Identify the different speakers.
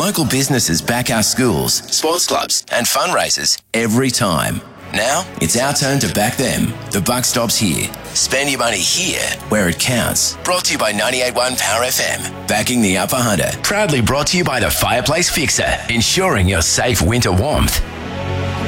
Speaker 1: Local businesses back our schools, sports clubs and fundraisers every time. Now, it's our turn to back them. The buck stops here. Spend your money here, where it counts. Brought to you by 98.1 Power FM. Backing the Upper Hunter. Proudly brought to you by the Fireplace Fixer, ensuring your safe winter warmth.